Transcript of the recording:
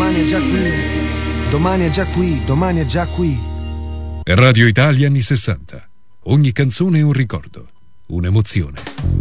domani è già qui, domani è già qui, domani è già qui. Radio Italia anni 60. Ogni canzone è un ricordo, un'emozione.